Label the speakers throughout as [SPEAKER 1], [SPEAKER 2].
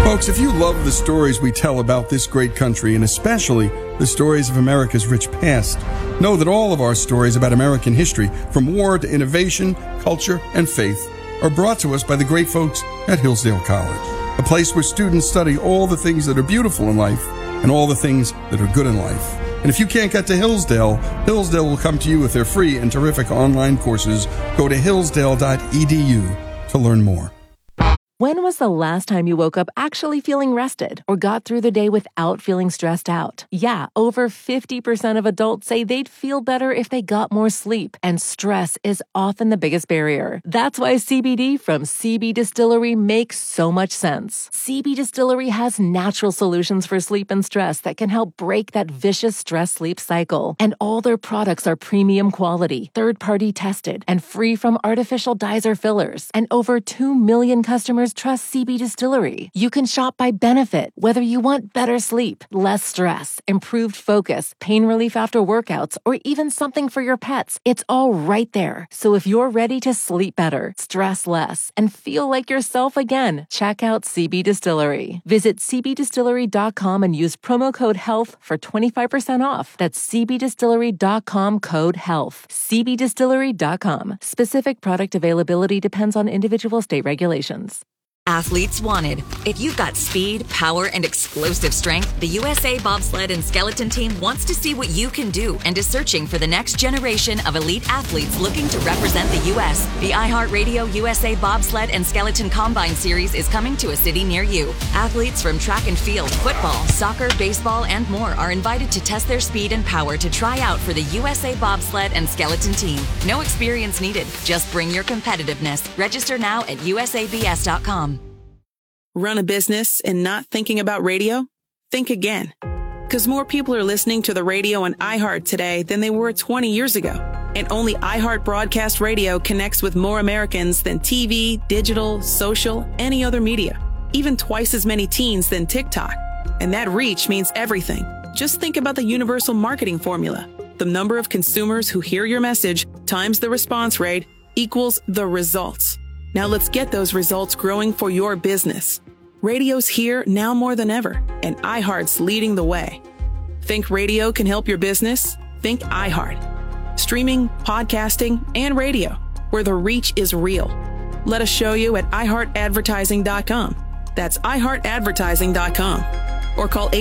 [SPEAKER 1] Folks, if you love the stories we tell about this great country, and especially the stories of America's rich past, know that all of our stories about American history, from war to innovation, culture, and faith, are brought to us by the great folks at Hillsdale College, a place where students study all the things that are beautiful in life and all the things that are good in life. And if you can't get to Hillsdale, Hillsdale will come to you with their free and terrific online courses. Go to hillsdale.edu to learn more.
[SPEAKER 2] When was the last time you woke up actually feeling rested or got through the day without feeling stressed out? Yeah, over 50% of adults say they'd feel better if they got more sleep, and stress is often the biggest barrier. That's why CBD from CB Distillery makes so much sense. CB Distillery has natural solutions for sleep and stress that can help break that vicious stress-sleep cycle. And all their products are premium quality, third-party tested, and free from artificial dyes or fillers. And over 2 million customers trust CB Distillery. You can shop by benefit, whether you want better sleep, less stress, improved focus, pain relief after workouts, or even something for your pets. It's all right there. So if you're ready to sleep better, stress less, and feel like yourself again, check out CB Distillery. Visit cbdistillery.com and use promo code HEALTH for 25% off. That's cbdistillery.com, code HEALTH. cbdistillery.com. Specific product availability depends on individual state regulations.
[SPEAKER 3] Athletes wanted. If you've got speed, power, and explosive strength, the USA Bobsled and Skeleton Team wants to see what you can do and is searching for the next generation of elite athletes looking to represent the U.S. The iHeartRadio USA Bobsled and Skeleton Combine Series is coming to a city near you. Athletes from track and field, football, soccer, baseball, and more are invited to test their speed and power to try out for the USA Bobsled and Skeleton Team. No experience needed. Just bring your competitiveness. Register now at usabs.com.
[SPEAKER 4] Run a business and not thinking about radio? Think again. Because more people are listening to the radio on iHeart today than they were 20 years ago. And only iHeart Broadcast Radio connects with more Americans than TV, digital, social, any other media. Even twice as many teens than TikTok. And that reach means everything. Just think about the universal marketing formula. The number of consumers who hear your message times the response rate equals the results. Now let's get those results growing for your business. Radio's here now more than ever, and iHeart's leading the way. Think radio can help your business? Think iHeart. Streaming, podcasting, and radio, where the reach is real. Let us show you at iHeartAdvertising.com. That's iHeartAdvertising.com. Or call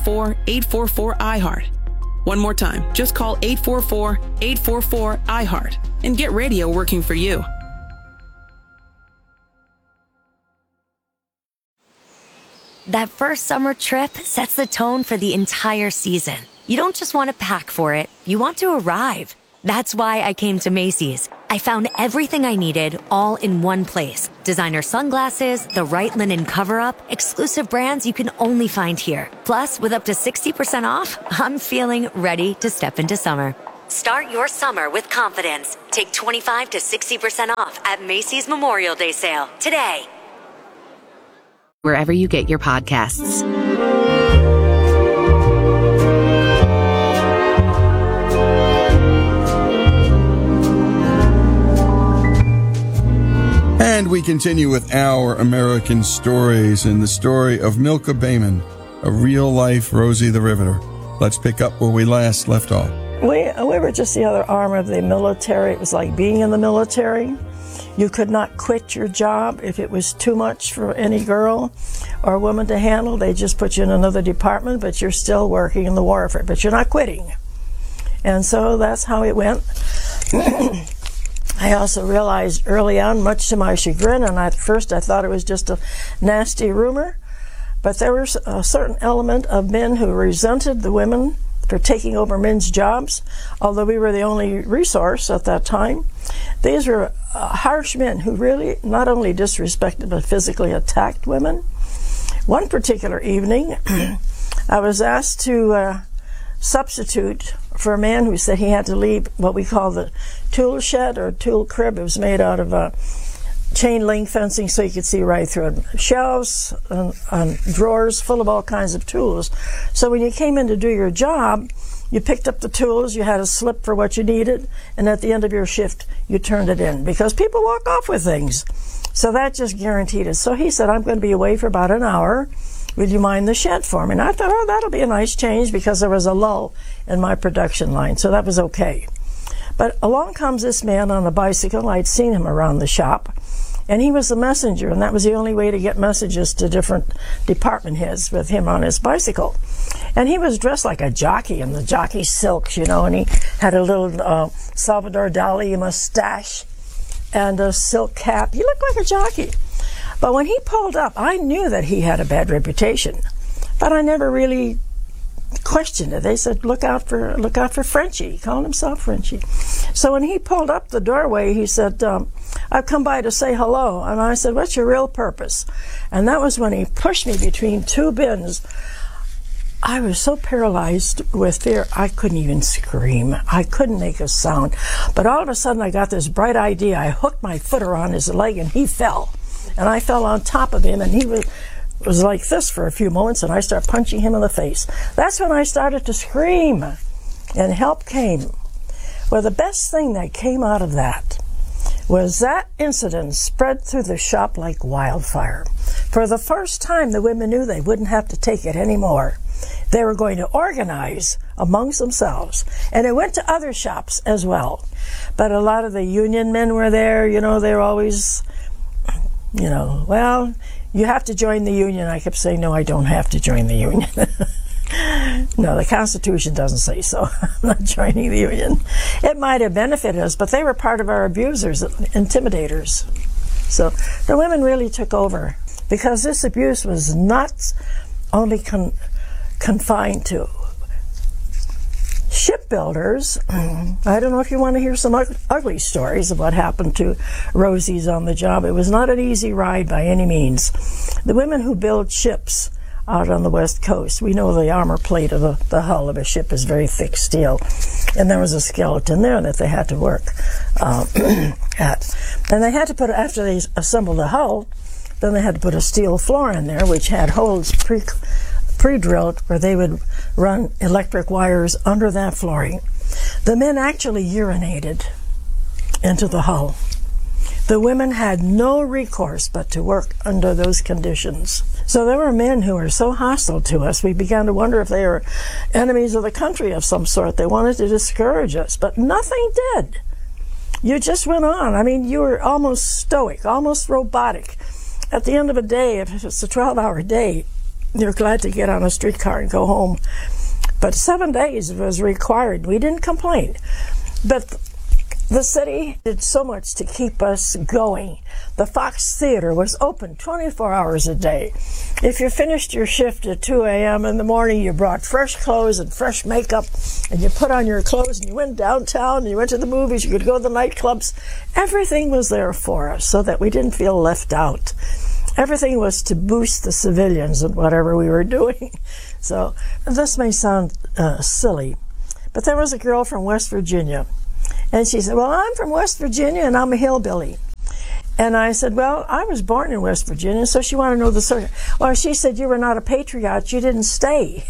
[SPEAKER 4] 844-844-iHeart. One more time, just call 844-844-iHeart and get radio working for you.
[SPEAKER 5] That first summer trip sets the tone for the entire season. You don't just want to pack for it, you want to arrive. That's why I came to Macy's. I found everything I needed all in one place. Designer sunglasses, the right linen cover-up, exclusive brands you can only find here. Plus, with up to 60% off, I'm feeling ready to step into summer. Start your summer with confidence. Take 25 to 60% off at Macy's Memorial Day sale today.
[SPEAKER 6] Wherever you get your podcasts.
[SPEAKER 1] And we continue with our American stories and the story of Milka Bayman, a real-life Rosie the Riveter. Let's pick up where we last left off.
[SPEAKER 7] We were just the other arm of the military. It was like being in the military. You could not quit your job if it was too much for any girl or woman to handle. They just put you in another department, but you're still working in the warfare, but you're not quitting. And so that's how it went. I also realized early on, much to my chagrin, and at first I thought it was just a nasty rumor, but there was a certain element of men who resented the women for taking over men's jobs, although we were the only resource at that time. These were harsh men who really not only disrespected but physically attacked women. One particular evening, I was asked to substitute for a man who said he had to leave what we call the tool shed or tool crib. It was made out of chain link fencing so you could see right through it. Shelves and drawers full of all kinds of tools. So when you came in to do your job, You picked up the tools, you had a slip for what you needed, and at the end of your shift, you turned it in, because people walk off with things. So that just guaranteed it. So he said, I'm going to be away for about an hour. Would you mind the shed for me? And I thought, oh, that'll be a nice change, because there was a lull in my production line, so that was okay. But along comes this man on a bicycle. I'd seen him around the shop, and he was the messenger, and that was the only way to get messages to different department heads, with him on his bicycle. And he was dressed like a jockey in the jockey silks, you know, and he had a little Salvador Dali mustache and a silk cap. He looked like a jockey. But when he pulled up, I knew that he had a bad reputation, but I never really questioned it. They said, look out for Frenchie. He called himself Frenchie. So when he pulled up the doorway, he said, I've come by to say hello. And I said, what's your real purpose? And that was when he pushed me between two bins. I was so paralyzed with fear, I couldn't even scream. I couldn't make a sound. But all of a sudden, I got this bright idea. I hooked my foot around his leg, and he fell. And I fell on top of him, and he was like this for a few moments, and I started punching him in the face. That's when I started to scream, and help came. Well, the best thing that came out of that was that incident spread through the shop like wildfire. For the first time, the women knew they wouldn't have to take it anymore. They were going to organize amongst themselves, and it went to other shops as well. But a lot of the union men were there. You know, they were always, you know, well, you have to join the union. I kept saying, no, I don't have to join the union. No, the Constitution doesn't say so. I'm not joining the union. It might have benefited us, but they were part of our abusers, intimidators. So the women really took over, because this abuse was not only confined to shipbuilders. I don't know if you want to hear some ugly stories of what happened to Rosie's on the job. It was not an easy ride by any means. The women who build ships out on the West Coast, we know the armor plate of the hull of a ship is very thick steel, and there was a skeleton there that they had to work at. And they had to put, after they assembled the hull, then they had to put a steel floor in there, which had holes pre-drilled where they would run electric wires under that flooring. The men actually urinated into the hull. The women had no recourse but to work under those conditions. So there were men who were so hostile to us, we began to wonder if they were enemies of the country of some sort. They wanted to discourage us, but nothing did. You just went on. I mean, you were almost stoic, almost robotic. At the end of a day, if it's a 12-hour day, you're glad to get on a streetcar and go home. But 7 days was required. We didn't complain. But the city did so much to keep us going. The Fox Theater was open 24 hours a day. If you finished your shift at 2 a.m. in the morning, you brought fresh clothes and fresh makeup, and you put on your clothes, and you went downtown, and you went to the movies, you could go to the nightclubs. Everything was there for us so that we didn't feel left out. Everything was to boost the civilians in whatever we were doing. So this may sound silly, but there was a girl from West Virginia, and she said, well, I'm from West Virginia, and I'm a hillbilly. And I said, well, I was born in West Virginia, so she wanted to know the story. Well, she said, you were not a patriot, you didn't stay.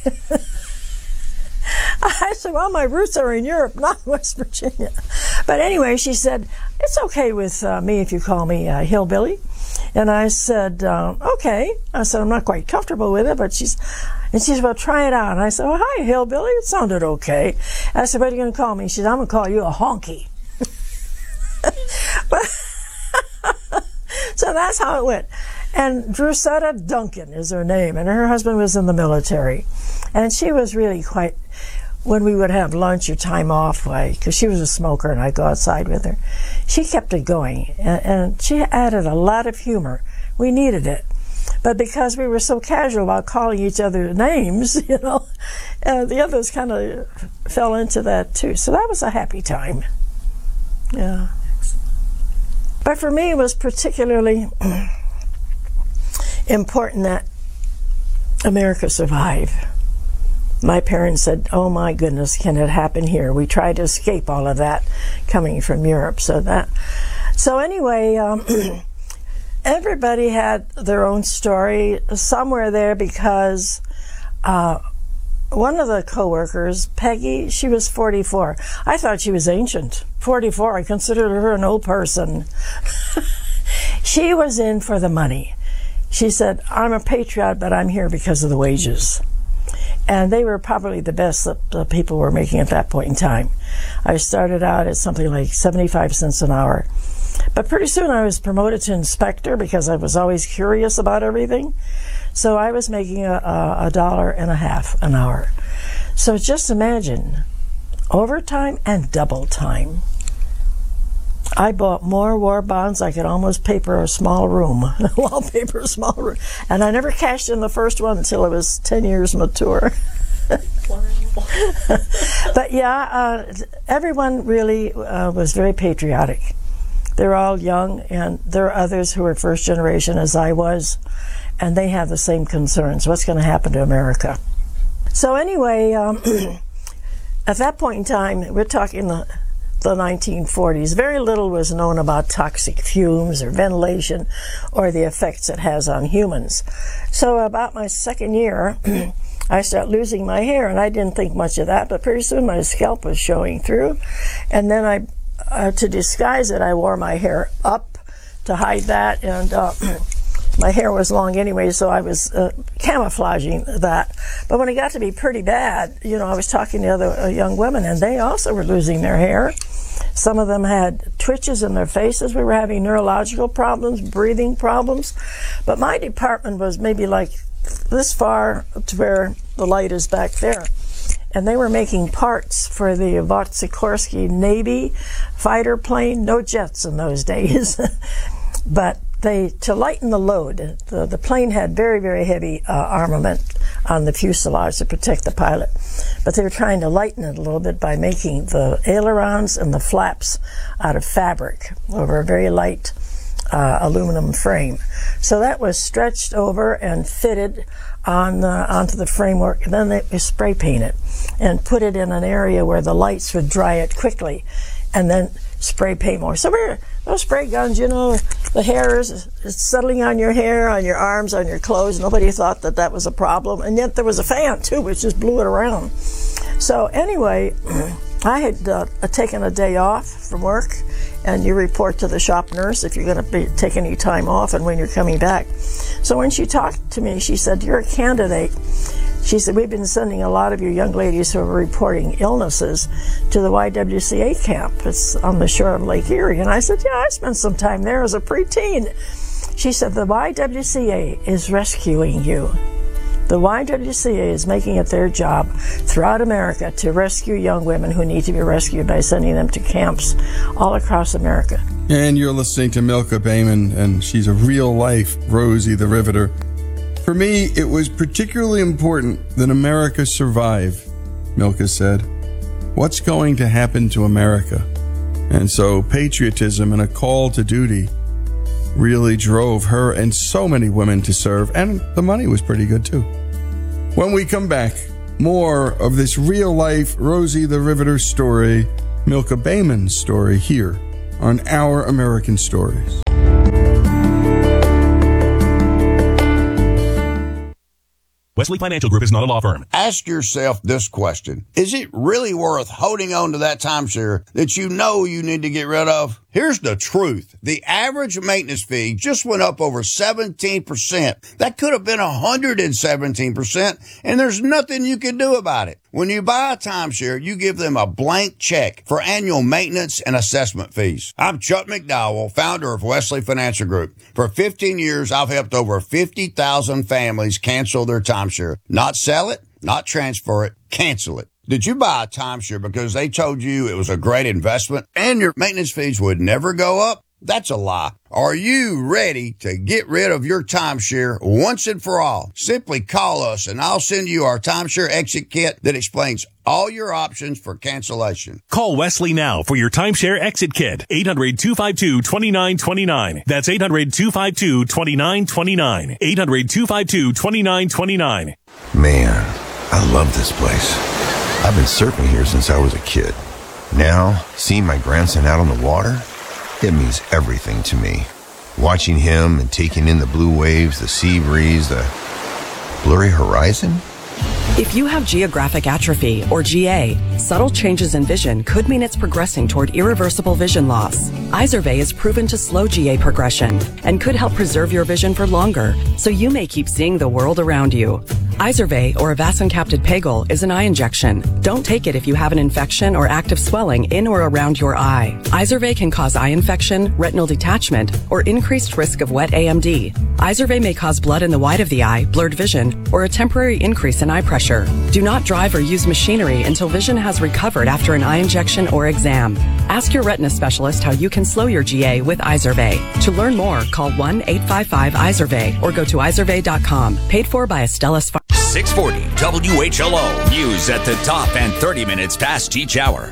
[SPEAKER 7] I said, well, my roots are in Europe, not West Virginia. But anyway, she said, it's okay with me if you call me hillbilly. And I said, okay. I said, I'm not quite comfortable with it, but she said, well, try it out. And I said, oh, hi, hillbilly. It sounded okay. I said, what are you going to call me? She said, I'm going to call you a honky. So that's how it went. And Drusetta Duncan is her name, and her husband was in the military. And she was really quite, when we would have lunch or time off, because she was a smoker and I'd go outside with her, she kept it going. And she added a lot of humor. We needed it. But because we were so casual about calling each other names, you know, the others kind of fell into that too. So that was a happy time. Yeah. But for me, it was particularly important that America survive. My parents said, oh my goodness, can it happen here? We tried to escape all of that coming from Europe. So anyway, everybody had their own story. Some were there because one of the coworkers, Peggy, she was 44. I thought she was ancient. 44, I considered her an old person. She was in for the money. She said, I'm a patriot, but I'm here because of the wages. And they were probably the best that the people were making at that point in time. I started out at something like 75 cents an hour. But pretty soon I was promoted to inspector because I was always curious about everything. So I was making $1.50 an hour. So just imagine, overtime and double time. I bought more war bonds. I could almost paper a small room, wallpaper a small room. And I never cashed in the first one until it was 10 years mature. But yeah, everyone really was very patriotic. They're all young, and there are others who are first generation, as I was, and they have the same concerns. What's going to happen to America? So anyway, at that point in time, we're talking the 1940s, very little was known about toxic fumes or ventilation or the effects it has on humans. So about my second year, I started losing my hair, and I didn't think much of that, but pretty soon my scalp was showing through. And then to disguise it, I wore my hair up to hide that, and my hair was long anyway, so I was camouflaging that. But when it got to be pretty bad, I was talking to other young women, and they also were losing their hair. Some of them had twitches in their faces. We were having neurological problems, breathing problems. But my department was maybe like this far to where the light is back there. And they were making parts for the Vought-Sikorsky Navy fighter plane. No jets in those days. But to lighten the load, the plane had very, very heavy armament on the fuselage to protect the pilot. But they were trying to lighten it a little bit by making the ailerons and the flaps out of fabric over a very light aluminum frame. So that was stretched over and fitted onto the framework. And then they spray paint it and put it in an area where the lights would dry it quickly, and then spray paint more. So those spray guns, the hair is settling on your hair, on your arms, on your clothes. Nobody thought that was a problem. And yet there was a fan, too, which just blew it around. So anyway, I had taken a day off from work, and you report to the shop nurse if you're going to take any time off and when you're coming back. So when she talked to me, she said, you're a candidate. She said, we've been sending a lot of you young ladies who are reporting illnesses to the YWCA camp. It's on the shore of Lake Erie. And I said, yeah, I spent some time there as a preteen. She said, the YWCA is rescuing you. The YWCA is making it their job throughout America to rescue young women who need to be rescued by sending them to camps all across America.
[SPEAKER 1] And you're listening to Milka Bayman, and she's a real-life Rosie the Riveter. For me, it was particularly important that America survive, Milka said. What's going to happen to America? And so patriotism and a call to duty really drove her and so many women to serve, and the money was pretty good too. When we come back, more of this real-life Rosie the Riveter story, Milka Bayman's story, here on Our American Stories.
[SPEAKER 8] Wesley Financial Group is not a law firm.
[SPEAKER 9] Ask yourself this question. Is it really worth holding on to that timeshare that you know you need to get rid of? Here's the truth. The average maintenance fee just went up over 17%. That could have been 117%, and there's nothing you can do about it. When you buy a timeshare, you give them a blank check for annual maintenance and assessment fees. I'm Chuck McDowell, founder of Wesley Financial Group. For 15 years, I've helped over 50,000 families cancel their timeshare. Not sell it, not transfer it, cancel it. Did you buy a timeshare because they told you it was a great investment and your maintenance fees would never go up? That's a lie. Are you ready to get rid of your timeshare once and for all? Simply call us and I'll send you our timeshare exit kit that explains all your options for cancellation.
[SPEAKER 8] Call Wesley now for your timeshare exit kit. 800-252-2929. That's 800-252-2929. 800-252-2929.
[SPEAKER 10] Man, I love this place. I've been surfing here since I was a kid. Now, seeing my grandson out on the water, it means everything to me. Watching him and taking in the blue waves, the sea breeze, the blurry horizon,
[SPEAKER 11] If you have geographic atrophy, or GA, subtle changes in vision could mean it's progressing toward irreversible vision loss. Izervay is proven to slow GA progression and could help preserve your vision for longer, so you may keep seeing the world around you. Izervay, or avacincaptad pegol, is an eye injection. Don't take it if you have an infection or active swelling in or around your eye. Izervay can cause eye infection, retinal detachment, or increased risk of wet AMD. Izervay may cause blood in the white of the eye, blurred vision, or a temporary increase in eye pressure. Do not drive or use machinery until vision has recovered after an eye injection or exam. Ask your retina specialist how you can slow your GA with Izervay. To learn more, call 1-855-IZERVAY or go to izervay.com. Paid for by Astellas Pharma.
[SPEAKER 12] 640 WHLO. News at the top and 30 minutes past each hour.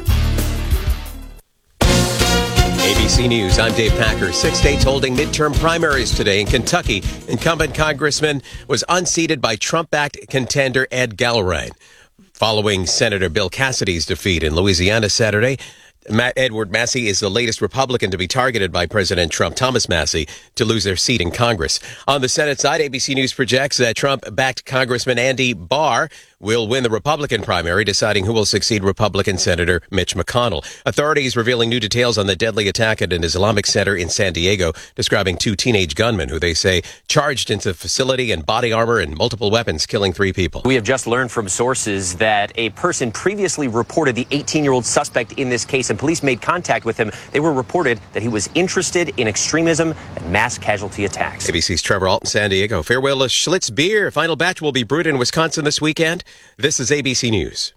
[SPEAKER 13] ABC News, I'm Dave Packer. 6 states holding midterm primaries today. In Kentucky, incumbent congressman was unseated by Trump-backed contender Ed Galloway. Following Senator Bill Cassidy's defeat in Louisiana Saturday, Edward Massey is the latest Republican to be targeted by President Trump. Thomas Massey to lose their seat in Congress. On the Senate side, ABC News projects that Trump-backed Congressman Andy Barr will win the Republican primary, deciding who will succeed Republican Senator Mitch McConnell. Authorities revealing new details on the deadly attack at an Islamic center in San Diego, describing 2 teenage gunmen who they say charged into the facility in body armor and multiple weapons, killing 3 people.
[SPEAKER 14] We have just learned from sources that a person previously reported the 18-year-old suspect in this case, and police made contact with him. They were reported that he was interested in extremism and mass casualty attacks.
[SPEAKER 13] ABC's Trevor Alt in San Diego. Farewell to Schlitz Beer. Final batch will be brewed in Wisconsin this weekend. This is ABC News.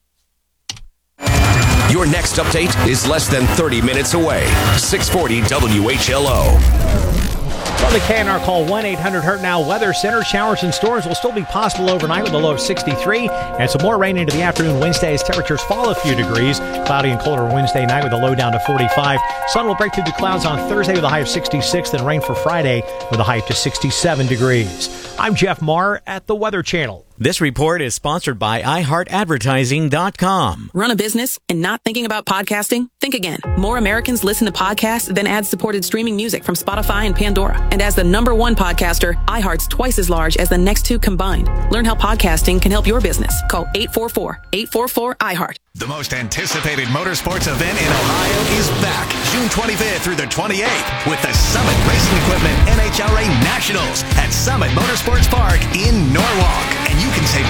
[SPEAKER 12] Your next update is less than 30 minutes away. 640 WHLO.
[SPEAKER 15] From the KNR, call 1-800-HURT-NOW Weather Center. Showers and storms will still be possible overnight with a low of 63. And some more rain into the afternoon Wednesday as temperatures fall a few degrees. Cloudy and colder Wednesday night with a low down to 45. Sun will break through the clouds on Thursday with a high of 66. Then rain for Friday with a high to 67 degrees. I'm Jeff Marr at the Weather Channel.
[SPEAKER 16] This report is sponsored by iHeartAdvertising.com.
[SPEAKER 4] Run a business and not thinking about podcasting? Think again. More Americans listen to podcasts than ad-supported streaming music from Spotify and Pandora. And as the #1 podcaster, iHeart's twice as large as the next 2 combined. Learn how podcasting can help your business. Call 844-844-iHeart.
[SPEAKER 17] The most anticipated motorsports event in Ohio is back June 25th through the 28th with the Summit Racing Equipment NHRA Nationals at Summit Motorsports Park in Norwalk. And you can save